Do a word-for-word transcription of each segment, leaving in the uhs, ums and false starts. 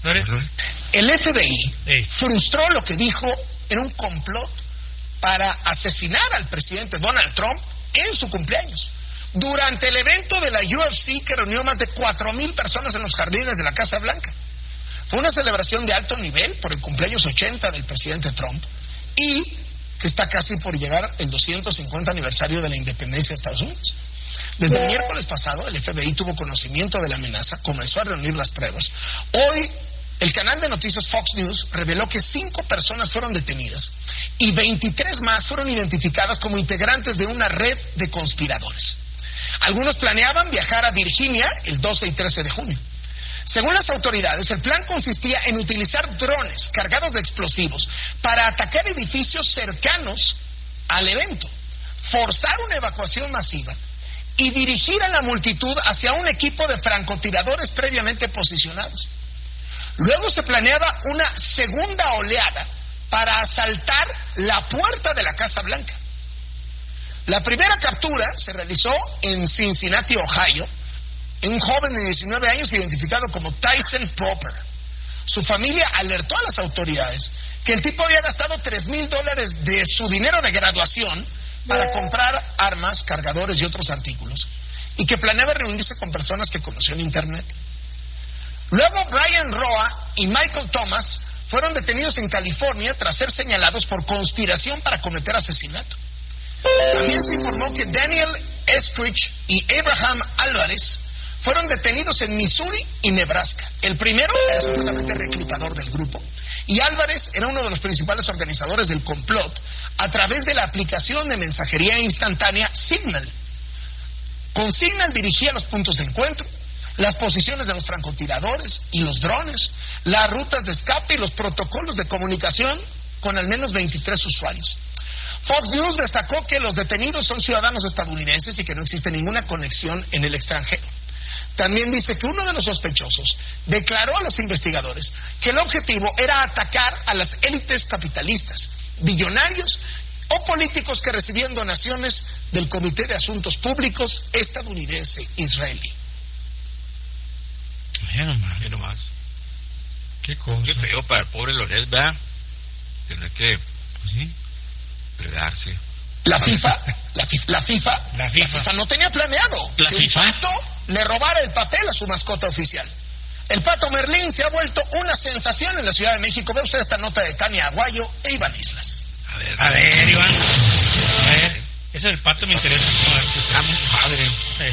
El F B I Ey. frustró lo que dijo en un complot para asesinar al presidente Donald Trump en su cumpleaños. Durante el evento de la U F C que reunió más de cuatro mil personas en los jardines de la Casa Blanca. Fue una celebración de alto nivel por el cumpleaños ochenta del presidente Trump y que está casi por llegar el doscientos cincuenta aniversario de la independencia de Estados Unidos. Desde el miércoles pasado el F B I tuvo conocimiento de la amenaza, comenzó a reunir las pruebas. Hoy el canal de noticias Fox News reveló que cinco personas fueron detenidas y veintitrés más fueron identificadas como integrantes de una red de conspiradores. Algunos planeaban viajar a Virginia el doce y trece de junio. Según las autoridades, el plan consistía en utilizar drones cargados de explosivos para atacar edificios cercanos al evento, forzar una evacuación masiva y dirigir a la multitud hacia un equipo de francotiradores previamente posicionados. Luego se planeaba una segunda oleada para asaltar la puerta de la Casa Blanca. La primera captura se realizó en Cincinnati, Ohio, en un joven de diecinueve años identificado como Tyson Proper. Su familia alertó a las autoridades que el tipo había gastado tres mil dólares de su dinero de graduación para comprar armas, cargadores y otros artículos, y que planeaba reunirse con personas que conoció en Internet. Luego Brian Roa y Michael Thomas fueron detenidos en California tras ser señalados por conspiración para cometer asesinato. También se informó que Daniel Estrich y Abraham Álvarez fueron detenidos en Missouri y Nebraska. El primero era supuestamente reclutador del grupo y Álvarez era uno de los principales organizadores del complot a través de la aplicación de mensajería instantánea Signal. Con Signal dirigía los puntos de encuentro, las posiciones de los francotiradores y los drones, las rutas de escape y los protocolos de comunicación con al menos veintitrés usuarios. Fox News destacó que los detenidos son ciudadanos estadounidenses y que no existe ninguna conexión en el extranjero. También dice que uno de los sospechosos declaró a los investigadores que el objetivo era atacar a las élites capitalistas, billonarios o políticos que recibían donaciones del Comité de Asuntos Públicos estadounidense israelí. Mira nomás, mira nomás. Qué cosa. Qué feo para el pobre Loret, ¿verdad? Tener que, pues sí, predarse. La FIFA, la FIFA, la FIFA, la FIFA, la FIFA no tenía planeado ¿La que FIFA? el Pato le robara el papel a su mascota oficial. El Pato Merlín se ha vuelto una sensación en la Ciudad de México. Ve usted esta nota de Tania Aguayo e Iván Islas. A ver, a ver, Iván. A ver, eso del Pato me interesa. Está muy padre. Eh.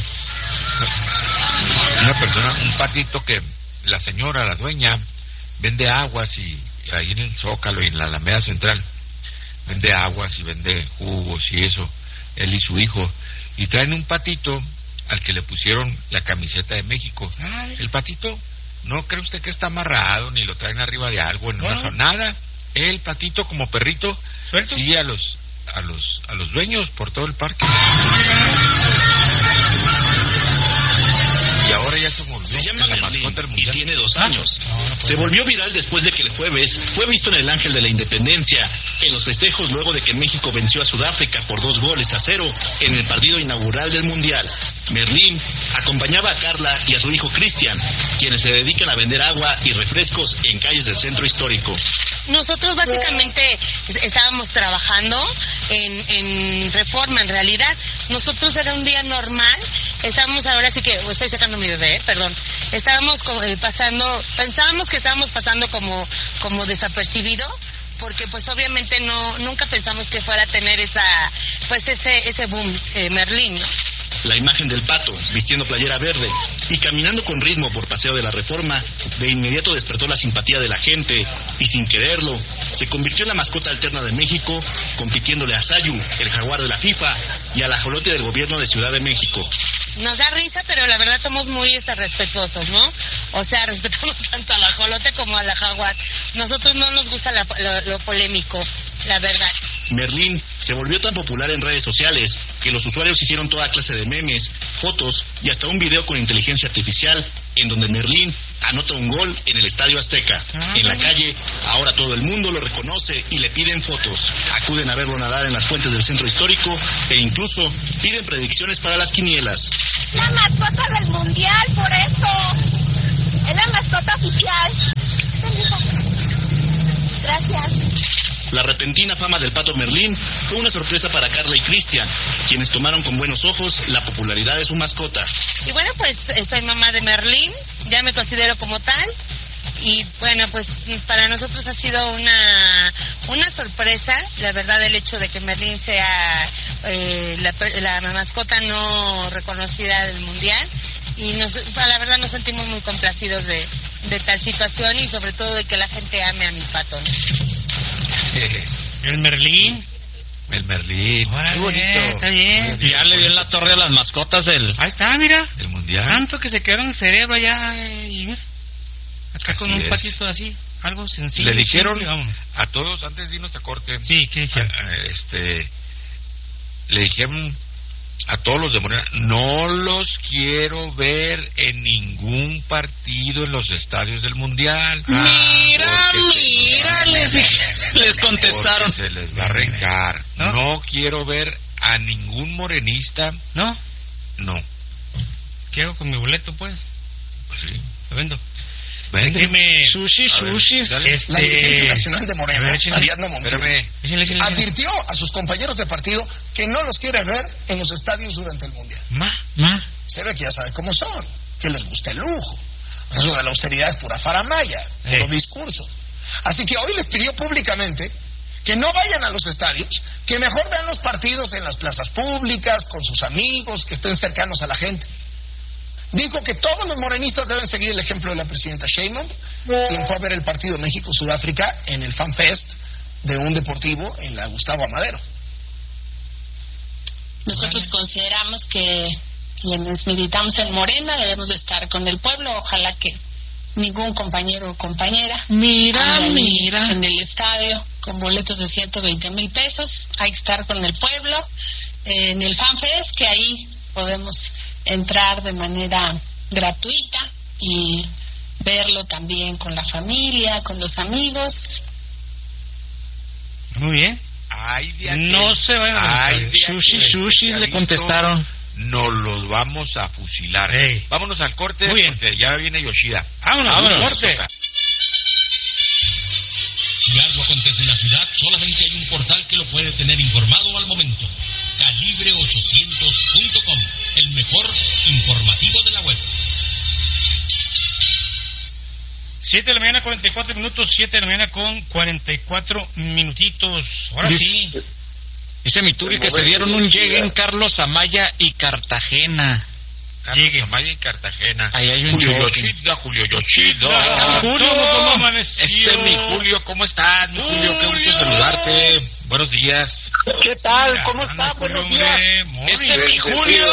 Una persona, un patito que la señora, la dueña, vende aguas y ahí en el Zócalo y en la Alameda Central vende aguas y vende jugos y eso, él y su hijo, y traen un patito al que le pusieron la camiseta de México. Ay. El patito, no cree usted que está amarrado ni lo traen arriba de algo, en una, nada, el patito como perrito ¿Suelto? Sigue a los a los a los dueños por todo el parque. Y ahora ya se volvió se llama la Merlín mascota del y mundial. tiene dos años. No, no se volvió viral después de que el jueves fue visto en el Ángel de la Independencia en los festejos luego de que México venció a Sudáfrica por dos goles a cero en el partido inaugural del Mundial. Merlín acompañaba a Carla y a su hijo Cristian, quienes se dedican a vender agua y refrescos en calles del centro histórico. Nosotros básicamente estábamos trabajando en, en Reforma, en realidad. Nosotros era un día normal, estábamos ahora sí que, estoy sacando a mi bebé, perdón, estábamos eh, pasando, pensábamos que estábamos pasando como, como desapercibido, porque pues obviamente no, nunca pensamos que fuera a tener esa, pues ese, ese boom, eh, Merlín, ¿no? La imagen del Pato, vistiendo playera verde y caminando con ritmo por Paseo de la Reforma, de inmediato despertó la simpatía de la gente y sin quererlo, se convirtió en la mascota alterna de México, compitiéndole a Sayu, el jaguar de la FIFA, y al ajolote del gobierno de Ciudad de México. Nos da risa, pero la verdad somos muy este, respetuosos, ¿no? O sea, respetamos tanto al ajolote como a la jaguar. Nosotros no nos gusta la, lo, lo polémico, la verdad. Merlín se volvió tan popular en redes sociales que los usuarios hicieron toda clase de memes, fotos y hasta un video con inteligencia artificial en donde Merlín anota un gol en el Estadio Azteca. Ah, en la calle, ahora todo el mundo lo reconoce y le piden fotos. Acuden a verlo nadar en las fuentes del centro histórico e incluso piden predicciones para las quinielas. La mascota del mundial, por eso. Es la mascota oficial. La repentina fama del Pato Merlín fue una sorpresa para Carla y Cristian, quienes tomaron con buenos ojos la popularidad de su mascota. Y bueno, pues soy mamá de Merlín, ya me considero como tal. Y bueno, pues para nosotros ha sido una una sorpresa, la verdad, el hecho de que Merlín sea eh, la, la mascota no reconocida del Mundial. Y nos, la verdad nos sentimos muy complacidos de, de tal situación y sobre todo de que la gente ame a mi pato, ¿no? El Merlín. El Merlín. Órale, muy bonito. está bien. Y ya le dio en la torre a las mascotas del... Ahí está, mira. El Mundial. Tanto que se quedó en el cerebro allá eh, y mira. Acá Así con un es. patito así, algo sencillo. Le dijeron simple, vámonos. a todos, antes de irnos a corte, Sí, ¿qué dijeron? a- a- este, le dijeron a todos los de Morena, no los quiero ver en ningún partido en los estadios del Mundial. Mira, Porque se- mira, les, les contestaron. porque se les va a arrancar. ¿No? ¿No? quiero ver a ningún morenista. ¿No? No. ¿Qué hago con mi boleto, pues? Pues sí. Lo vendo. Vende. Déjeme... Sushi, A ver, sushi. dale. Este... La dirigencia nacional de A Morena, ver, échale. Ariadna Montiel, Espérame. Échale, échale, échale. advirtió a sus compañeros de partido que no los quiere ver en los estadios durante el Mundial. Ma. Ma. Se ve que ya sabe cómo son, que les gusta el lujo. Eso de la austeridad es pura faramaya, puro Eh. discurso. Así que hoy les pidió públicamente que no vayan a los estadios, que mejor vean los partidos en las plazas públicas, con sus amigos, que estén cercanos a la gente. Dijo que todos los morenistas deben seguir el ejemplo de la presidenta Sheinbaum, quien fue a ver el partido México-Sudáfrica en el Fan Fest de un deportivo en la Gustavo Amadero. Nosotros consideramos que quienes militamos en Morena debemos de estar con el pueblo. Ojalá que ningún compañero o compañera Mira, ande ahí mira. en el estadio con boletos de ciento veinte mil pesos. Hay que estar con el pueblo eh, en el FanFest, que ahí podemos entrar de manera gratuita y verlo también con la familia, con los amigos. Muy bien. Ay, de aquel- No se vayan a Ay, los de estadios. Sushi, aquel sushi, le especialito, contestaron. Nos los vamos a fusilar. Ey. Vámonos al corte. Muy bien. Porque ya viene Yoshida. Vámonos, Vámonos. corte. Si algo acontece en la ciudad, solamente hay un portal que lo puede tener informado al momento. calibre ochocientos punto com, el mejor informativo de la web. siete de la mañana, cuarenta y cuatro minutos. siete de la mañana con cuarenta y cuatro minutitos. Ahora Dice- sí. Dice mi Turi que se dieron un llegue en Carlos Amaya y Cartagena. Carlos Amaya y Cartagena. Ahí hay un Julio choque. Yoshida, Julio Yoshida. Ah, Julio. ¿cómo amaneció? Ese es mi Julio, ¿cómo estás? Mi Julio, qué gusto saludarte. Buenos días. ¿Qué tal? Mira, ¿Cómo anda, está? Buenos Julio, días. hombre. Muy Ese bien. es mi Julio.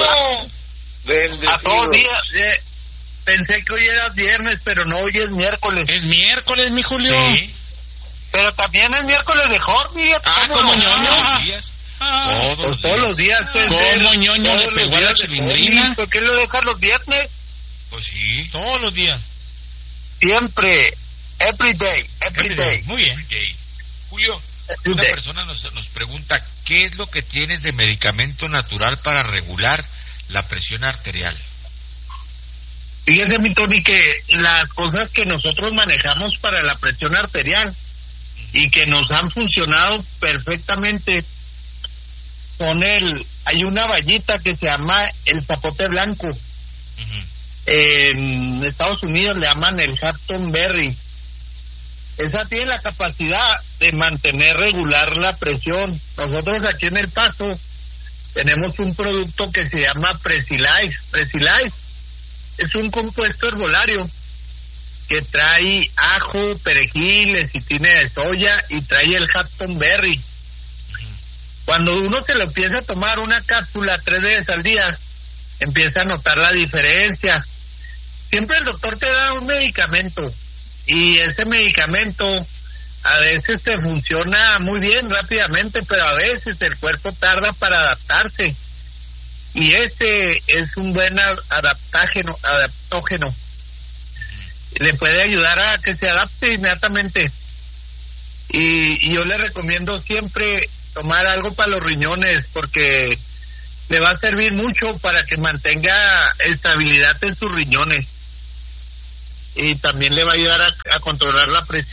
A todos días. eh, pensé que hoy era viernes, pero no, hoy es miércoles. Es miércoles, mi Julio. Sí. Pero también es miércoles de Horny. Ah, ¿cómo ñoño? Todos los días. Ah, Todos Pues los todos los días. días. pues, ¿Cómo es- ñoño todos le los pegó a la días de chilindrina? Horny. ¿Por qué lo dejas los viernes? Pues sí. todos los días. Siempre. Every day. Every day. Muy bien. Ok. Julio, Every una day. persona nos, nos pregunta, ¿qué es lo que tienes de medicamento natural para regular la presión arterial? Fíjese, mi Tony, que las cosas que nosotros manejamos para la presión arterial y que nos han funcionado perfectamente son el... Hay una vallita que se llama el zapote blanco. Ujú. En Estados Unidos le llaman el Hampton Berry. Esa tiene la capacidad de mantener regular la presión. Nosotros aquí en El Paso tenemos un producto que se llama Presilife. Presilife es un compuesto herbolario que trae ajo, perejil, lecitina de soya y trae el Hampton Berry. Cuando uno se lo empieza a tomar una cápsula tres veces al día, empieza a notar la diferencia. Siempre el doctor te da un medicamento y ese medicamento a veces te funciona muy bien rápidamente, pero a veces el cuerpo tarda para adaptarse. Y ese es un buen adaptágeno, adaptógeno. Le puede ayudar a que se adapte inmediatamente. Y, y yo le recomiendo siempre tomar algo para los riñones, porque le va a servir mucho para que mantenga estabilidad en sus riñones. Y también le va a ayudar a, a controlar la presión.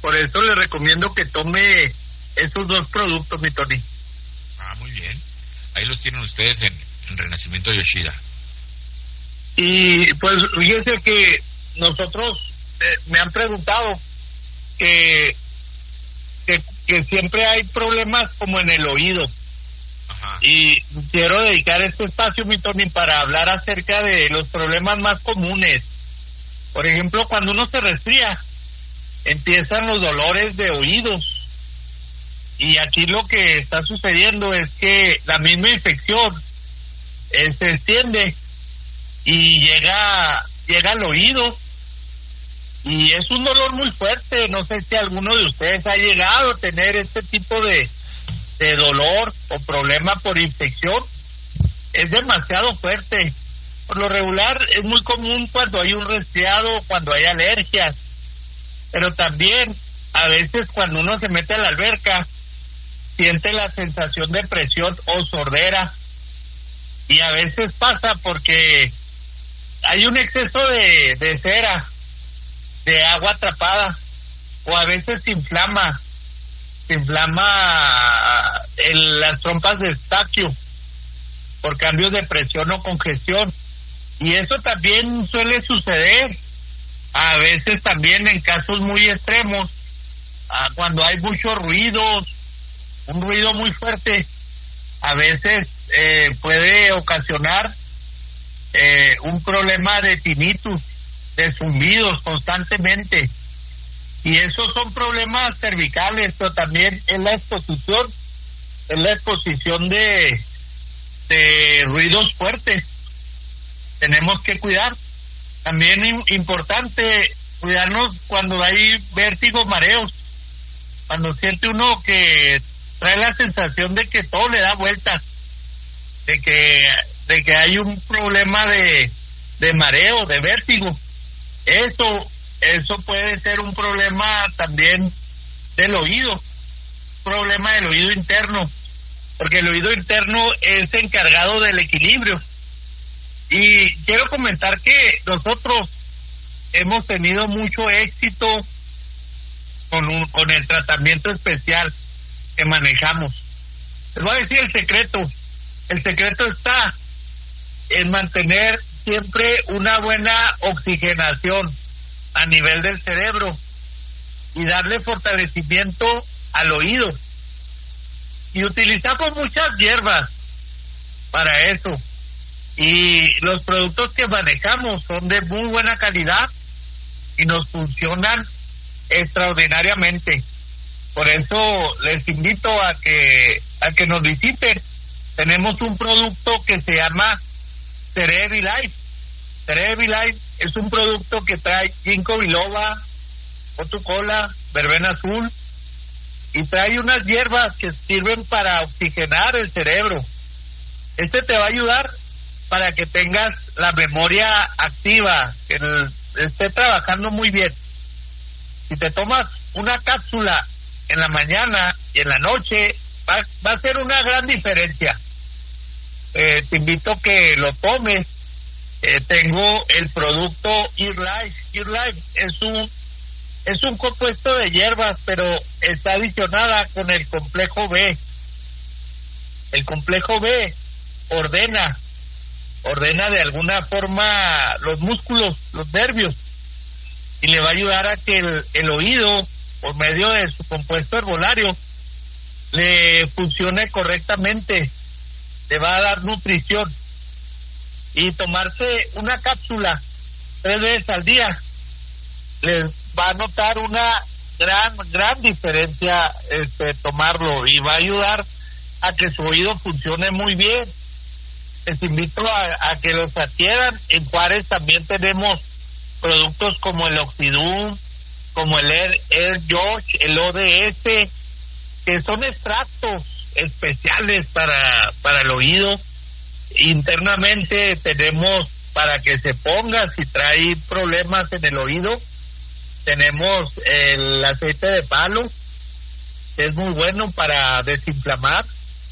Por eso le recomiendo que tome esos dos productos, mi Tony. Ah, muy bien. Ahí los tienen ustedes en, en Renacimiento Yoshida. Y pues fíjense que nosotros, eh, me han preguntado que, que que siempre hay problemas como en el oído. Ajá. Y quiero dedicar este espacio, mi Tony, para hablar acerca de los problemas más comunes. Por ejemplo, cuando uno se resfría, empiezan los dolores de oídos. Y aquí lo que está sucediendo es que la misma infección eh, se extiende y llega llega al oído, y es un dolor muy fuerte. No sé si alguno de ustedes ha llegado a tener este tipo de, de dolor o problema por infección. Es demasiado fuerte. Por lo regular es muy común cuando hay un resfriado, cuando hay alergias, pero también a veces cuando uno se mete a la alberca siente la sensación de presión o sordera, y a veces pasa porque hay un exceso de, de cera, de agua atrapada, o a veces se inflama, se inflama en las trompas de Eustaquio por cambios de presión o congestión, y eso también suele suceder a veces también en casos muy extremos, cuando hay muchos ruidos, un ruido muy fuerte, a veces eh, puede ocasionar eh, un problema de tinnitus, de zumbidos constantemente, y esos son problemas cervicales, pero también es la exposición, es la exposición de, de ruidos fuertes. Tenemos que cuidar. También es importante cuidarnos cuando hay vértigo, mareos, cuando siente uno que trae la sensación de que todo le da vueltas, de que de que hay un problema de, de mareo, de vértigo. Eso eso puede ser un problema también del oído, problema del oído interno, porque el oído interno es encargado del equilibrio. Y quiero comentar que nosotros hemos tenido mucho éxito con un, con el tratamiento especial que manejamos. Les voy a decir el secreto. El secreto está en mantener siempre una buena oxigenación a nivel del cerebro y darle fortalecimiento al oído. Y utilizamos muchas hierbas para eso. Y los productos que manejamos son de muy buena calidad y nos funcionan extraordinariamente. Por eso les invito a que a que nos visiten. Tenemos un producto que se llama Cerevi Life. Cerevi Life es un producto que trae ginkgo biloba, otucola, verbena azul, y trae unas hierbas que sirven para oxigenar el cerebro. Este te va a ayudar para que tengas la memoria activa, que el, esté trabajando muy bien. Si te tomas una cápsula en la mañana y en la noche, va, va a ser una gran diferencia. Eh, te invito a que lo tomes. Eh, tengo el producto Ear Life. Ear Life es un es un compuesto de hierbas, pero está adicionada con el complejo B. El complejo B ordena ordena de alguna forma los músculos, los nervios, y le va a ayudar a que el, el oído, por medio de su compuesto herbolario, le funcione correctamente, le va a dar nutrición. Y tomarse una cápsula tres veces al día les va a notar una gran, gran diferencia este tomarlo, y va a ayudar a que su oído funcione muy bien. Les invito a, a que los adquieran. En Juárez también tenemos productos como el Oxidum, como el Air, Air Josh, el O D S, que son extractos especiales para, para el oído. Internamente tenemos para que se ponga, si trae problemas en el oído, tenemos el aceite de palo, que es muy bueno para desinflamar.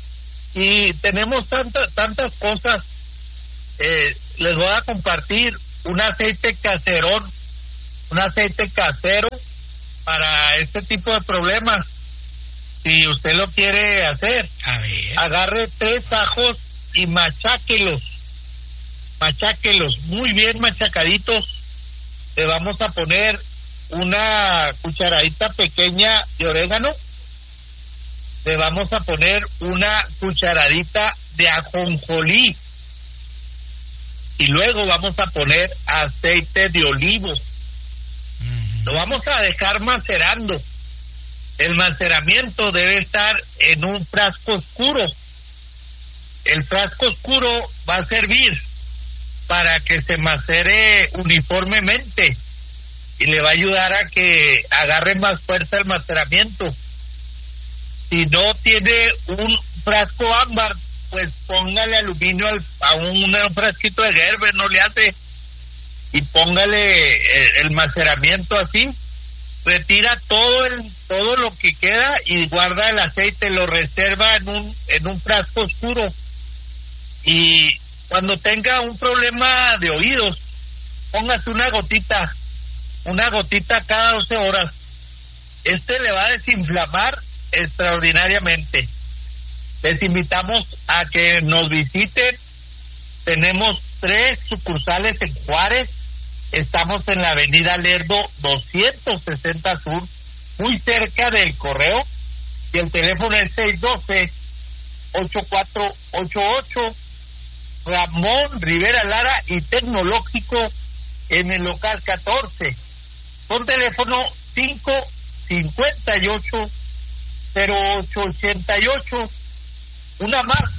Y tenemos tantas tantas cosas. Eh, les voy a compartir un aceite caserón, un aceite casero para este tipo de problemas. Si usted lo quiere hacer, A ver. agarre tres ajos y macháquelos. Macháquelos muy bien machacaditos. Le vamos a poner una cucharadita pequeña de orégano. Le vamos a poner una cucharadita de ajonjolí. Y luego vamos a poner aceite de olivo. Mm. Lo vamos a dejar macerando. El maceramiento debe estar en un frasco oscuro. El frasco oscuro va a servir para que se macere uniformemente y le va a ayudar a que agarre más fuerza el maceramiento. Si no tiene un frasco ámbar, pues póngale aluminio al, a un, un frasquito de Gerber, no le hace, y póngale el, el maceramiento así. Retira todo el todo lo que queda y guarda el aceite, lo reserva en un en un frasco oscuro. Y cuando tenga un problema de oídos, póngase una gotita, una gotita cada doce horas. Este le va a desinflamar extraordinariamente. Les invitamos a que nos visiten. Tenemos tres sucursales en Juárez. Estamos en la avenida Lerdo doscientos sesenta Sur, muy cerca del correo, y el teléfono es seis uno dos, ocho cuatro ocho ocho. Ramón Rivera Lara y Tecnológico en el local catorce, con teléfono cinco cinco ocho cero ocho ocho ocho. Una más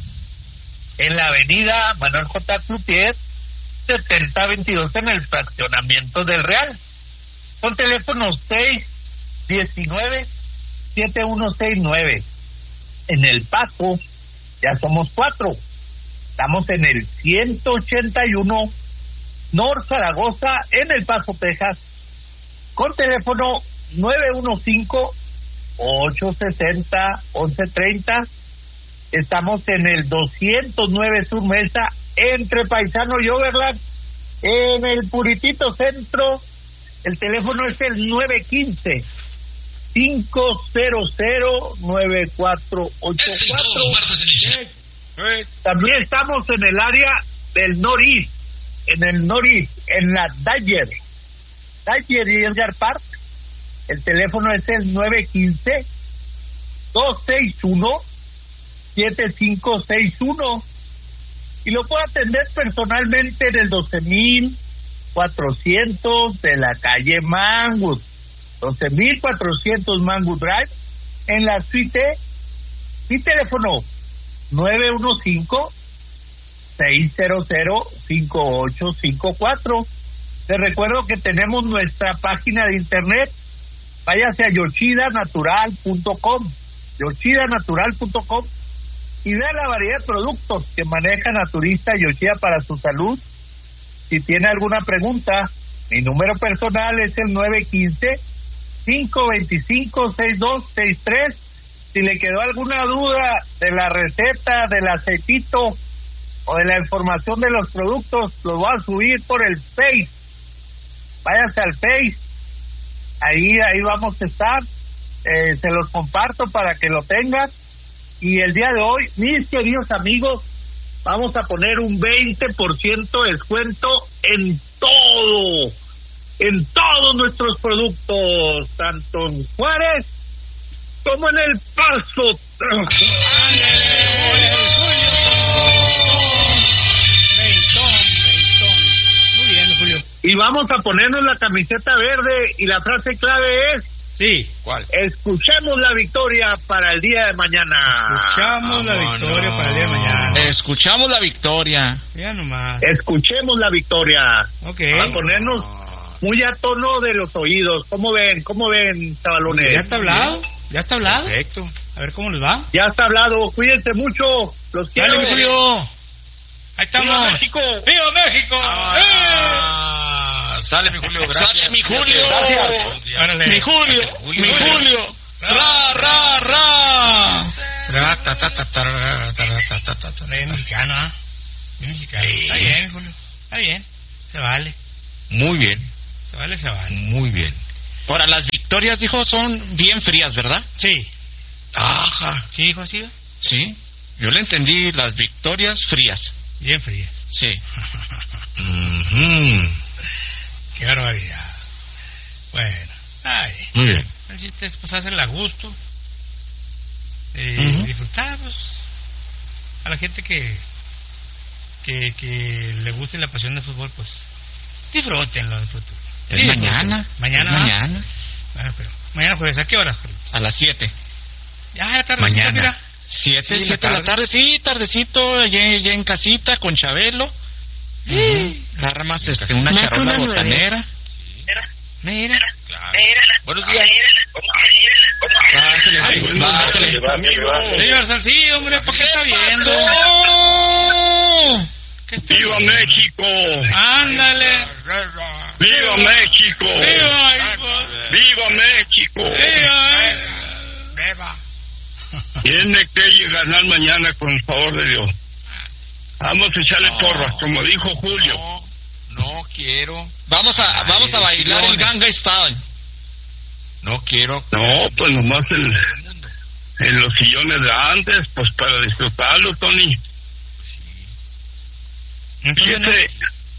en la avenida Manuel J. Cloutier setenta veintidós en el fraccionamiento del Real, con teléfono seis diecinueve siete uno seis nueve. En El Paso ya somos cuatro. Estamos en el ciento ochenta y uno North Zaragoza en El Paso, Texas, con teléfono nueve uno cinco ocho seis cero once treinta. Estamos en el doscientos nueve Sur Mesa, entre Paisano y Overland, en el puritito centro. El teléfono es el nueve uno cinco cinco cero cero nueve cuatro ocho cuatro. También estamos en el área del Northeast, en el Northeast, en la Dyer, Dyer y Edgar Park. El teléfono es el nueve uno cinco dos seis uno siete cinco seis uno, y lo puedo atender personalmente en el doce mil cuatrocientos de la calle Mangwood, doce mil cuatrocientos Mangwood Drive, en la suite. Mi teléfono nueve uno cinco seis cero cero cinco ocho cinco cuatro. Les recuerdo que tenemos nuestra página de internet. Váyase a yoshida natural punto com, yoshida natural punto com, y vea la variedad de productos que maneja Naturista Yoshida para su salud. Si tiene alguna pregunta, mi número personal es el nueve uno cinco cinco dos cinco seis dos seis tres. Si le quedó alguna duda de la receta, del aceitito o de la información de los productos, los voy a subir por el Face. Váyase al Face, ahí ahí vamos a estar. Eh, se los comparto para que lo tengan. Y el día de hoy, mis queridos amigos, vamos a poner un veinte por ciento de descuento en todo, en todos nuestros productos, tanto en Juárez como en El Paso. Muy bien, Julio. Y vamos a ponernos la camiseta verde, y la frase clave es: sí, ¿cuál? Escuchemos la victoria para el día de mañana. Escuchamos la Vámonos. victoria para el día de mañana. Escuchamos la victoria. Ya nomás. Escuchemos la victoria. Ok. Para ponernos muy a tono de los oídos. ¿Cómo ven? ¿Cómo ven, chavalones? ¿Ya está hablado? ¿Ya está hablado? Perfecto. A ver cómo les va. Ya está hablado. Cuídense mucho. Los quiero. Dale, mi Julio. Ahí estamos. ¡Viva México! ¡Viva México! Ah, sale mi Julio, gracias. Sale mi Julio. Gracias. Órale. Mi Julio, Julio. mi Julio. Ra, ra, ra. Ra, ta, ta, ta, ta, ra, ta, ra, ta, ta, ta, ta. Bien mexicano, ¿ah? Bien mexicano. Sí. Está bien, Julio. Está bien. Se vale. Muy bien, Se vale, se vale. muy bien. Ahora, las victorias, dijo, son bien frías, ¿verdad? Sí. Ajá. ¿Sí, dijo así? Sí. Yo le entendí, las victorias frías. Bien frías. Sí. Uh-huh. Qué barbaridad. Bueno. Ay. Muy bien. El chiste es pasársela a gusto. Eh, Uh-huh. Disfrutar, pues, a la gente que, que que le guste la pasión del fútbol, pues disfrútenlo, disfrútenlo. Es Sí, mañana. disfrútenlo. Mañana. Es ¿no? mañana. Bueno, pero mañana jueves, ¿a qué hora? A las siete. Ya, ya tarde. Mañana. Mira. Siete, Sí, siete de la tarde, sí, tardecito, ya, ya en casita, con Chabelo. Uh-huh. Armas, este, una Más charola una nueve. botanera. Mira. Claro. Buenos días. Bájale, Ay, bueno, bájale. va, va, va. Señor Salcido, hombre, ¿por qué está viendo? ¡Oh! ¿Qué está ¡Viva viendo? México! Ándale. ¡Viva México! Viva, hijo. ¡Viva México! Viva. Beba. Tiene que ganar mañana con el favor de Dios. Vamos a echarle No. porras, como dijo Julio. No, no quiero. Vamos a, vamos a bailar el Ganga Style. No quiero. No, pues nomás el, Todo el mundo. en los sillones grandes, pues para disfrutarlo, Tony. Entonces, no. Fíjese,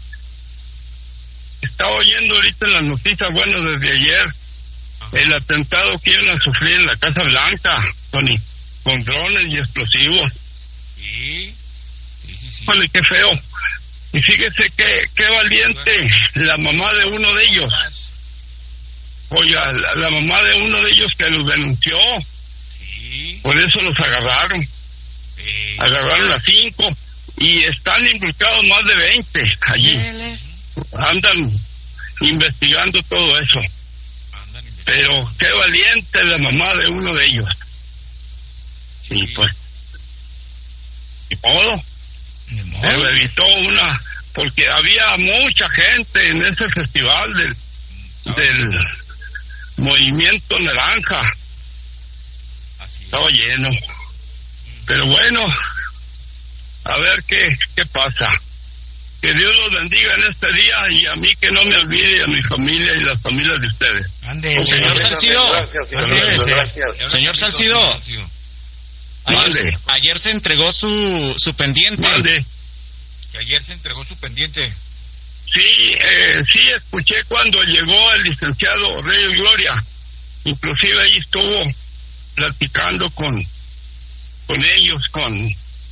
estaba oyendo ahorita en las noticias, bueno, desde ayer, el atentado que iban a sufrir en la Casa Blanca, Tony, con drones y explosivos. Sí, sí, sí, sí. Vale, qué feo. Y fíjese que qué valiente la mamá de uno de ellos. Oiga, la, la mamá de uno de ellos que los denunció, Sí, por eso los agarraron. eh, Agarraron a cinco y están implicados más de veinte allí. Andan investigando todo eso. andan investigando. Pero qué valiente la mamá de uno de ellos. Sí. Y pues, y modo, Ni modo. pero evitó una, porque había mucha gente en ese festival del, del Movimiento Naranja. Así es. Estaba lleno. Pero bueno, a ver qué, qué pasa. Que Dios los bendiga en este día y a mí que no me olvide, y a mi familia y las familias de ustedes. Ande, Señor Salcido. Gracias, señor. Gracias. Gracias. Señor Salcido. Ayer, Mande. ayer se entregó su, su pendiente. Mande. Que ayer se entregó su pendiente. Sí, eh, sí, escuché cuando llegó el licenciado Rey Gloria. Inclusive ahí estuvo platicando con con ellos, con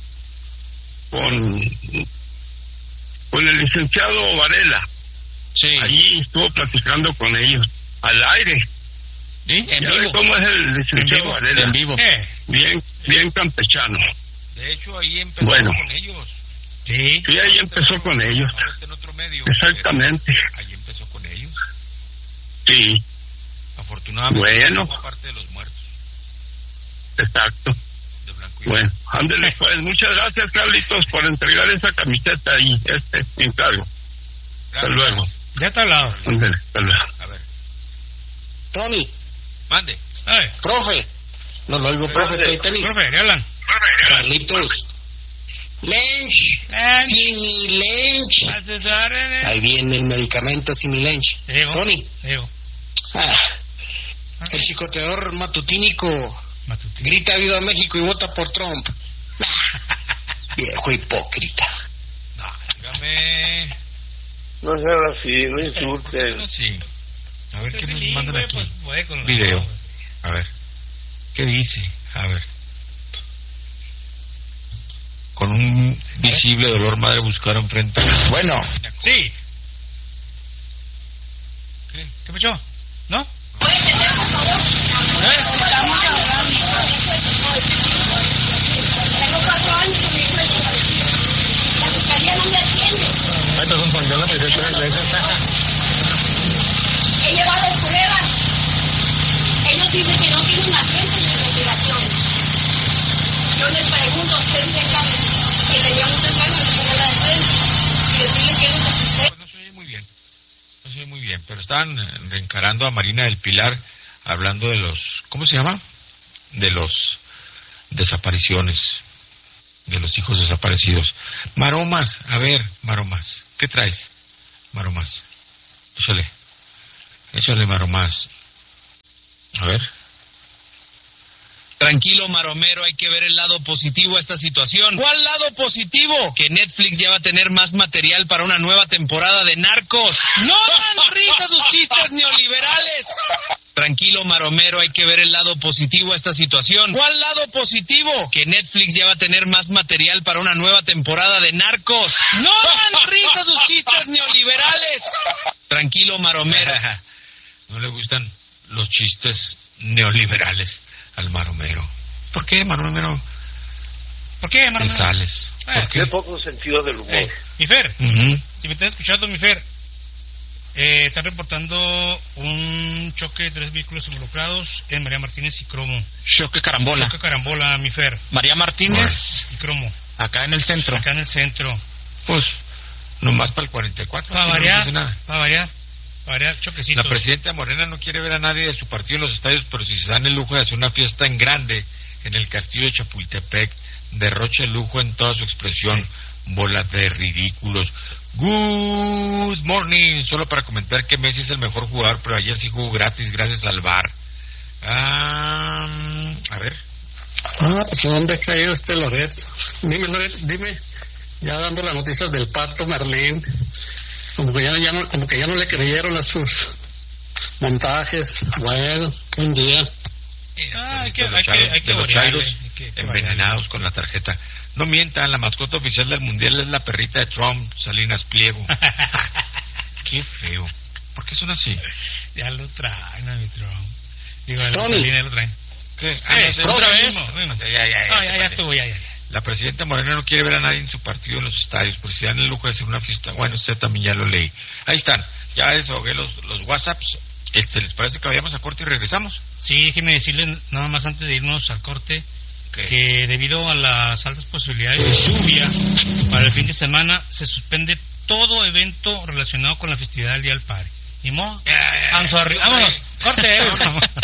con con el licenciado Varela. Sí. Allí estuvo platicando con ellos al aire. ¿Sí? En Ya ve vivo. cómo es el licenciado vivo, Varela. En vivo. Eh, Bien, bien campechano. De hecho, ahí empezó Bueno. con ellos. sí. Sí, ahí empezó con ellos. Ahora está en otro medio. Exactamente. pero Ahí empezó con ellos. Sí, Afortunadamente, Bueno. fue parte de los muertos exacto. de blanco y Bueno, negro. ándele pues. Muchas gracias, Carlitos, por entregar esa camiseta y este encargo. Hasta Gracias. luego. Ya está al lado. Ándele, hasta luego. A ver, Tony, mande. Ay, profe. No lo oigo, profe, estoy tenis. profe, ¿le hablan? Carlitos. Lench. Lench. Simi Lench. A César, eh. Ahí viene el medicamento Simi Lench. Digo, Tony. digo. Ah, el chicoteador matutínico Matutino. grita viva México y vota por Trump. Nah, viejo hipócrita. No, dígame. No seas así, no insultes. Bueno, sí. A ver qué Ese nos bilingüe, mandan aquí. pues, puede con los Video. dos. A ver. ¿Qué dice? A ver. Con un visible dolor madre buscaron frente a... Bueno, Sí. ¿Qué? ¿Qué pasó? ¿No? ¿Eh? He llevado pruebas. Ellos dicen que no tienen agente de investigación. Yo les pregunto a usted directamente que debíamos entrar en la escuela de prensa y decirle qué es lo que sucede. Pues no se oye muy bien. No se oye muy bien. Pero estaban eh, reencarando a Marina del Pilar hablando de los... ¿Cómo se llama? De los desapariciones. De los hijos desaparecidos. Maromas. A ver, Maromas. ¿Qué traes? Maromas. Échale. Échale, Maromas. A ver. Tranquilo, Maromero, hay que ver el lado positivo a esta situación. ¿Cuál lado positivo? Que Netflix ya va a tener más material para una nueva temporada de Narcos. ¡No dan risa sus chistes neoliberales! Tranquilo, Maromero, hay que ver el lado positivo a esta situación. ¿Cuál lado positivo? Que Netflix ya va a tener más material para una nueva temporada de Narcos. ¡No dan risa sus chistes neoliberales! Tranquilo, Maromero. No le gustan los chistes neoliberales al Maromero. ¿Por qué, Maromero? ¿Por qué, Maromero? Te sales. Eh, ¿Por qué? Qué poco sentido del humor. Eh, mi Fer, Uh-huh. si me estás escuchando, mi Fer, eh, están reportando un choque de tres vehículos involucrados en María Martínez y Cromo. Choque carambola. Choque carambola, mi Fer. María Martínez. Y Cromo. Acá en el centro. Acá en el centro. Pues, nomás para el cuarenta y cuatro. Para aquí no variar, dice nada. para variar, para variar, choquecitos. La presidenta Morena no quiere ver a nadie de su partido en los estadios, pero si se dan el lujo de hacer una fiesta en grande en el castillo de Chapultepec, derroche el lujo en toda su expresión, bola de ridículos. Good morning, solo para comentar que Messi es el mejor jugador, pero ayer sí jugó gratis gracias al V A R. Ah, a ver. Ah, pues ¿dónde ha caído este Loret? Dime, Loret, dime. Ya dando las noticias del Pato Marlín. Como que ya, ya no, como que ya no le creyeron a sus montajes. Bueno, un día. Ah, hay de que, los hay que, chairos- hay que de los variarle, chairos hay que- hay que envenenados con la tarjeta. No mientan, la mascota oficial del mundial es la perrita de Trump, Salinas Pliego. Qué feo. ¿Por qué son así? Ya lo traen a mi Trump. Digo, el Tony. Salinas ya lo traen. ¿Qué? Eh, Ah, no, ese- otra ese vez. mismo. Bueno, Ya, ya, ya, Ah, te ya, ya pasé. estuvo, ya, ya. La presidenta Morena no quiere ver a nadie en su partido en los estadios, por si dan el lujo de hacer una fiesta. Bueno, usted también ya lo leí. Ahí están, ya desahogué los, los WhatsApps. Este, ¿les parece que vayamos a corte y regresamos? Sí, déjeme decirle nada más antes de irnos al corte ¿Qué? que debido a las altas posibilidades de lluvia para el fin de semana se suspende todo evento relacionado con la festividad del Día del Padre. ¿Ni modo? Ya, ya, ya. I'm sorry. Vámonos, corte.